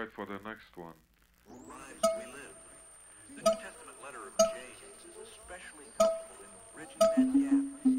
try for the next one. Lives we live. The New Testament letter of James is especially helpful in bridging that gap